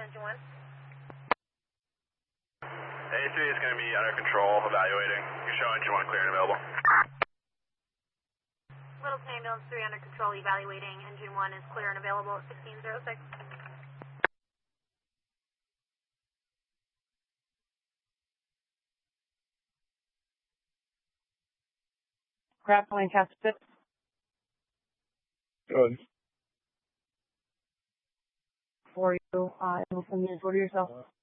engine 1. A3 is going to be under control, evaluating. You show engine 1 clear and available. Littleton Ambulance 3 under control, evaluating. Engine 1 is clear and available at 1606. Craft Lancaster 6. Good. For you, Hamilton, order yourself.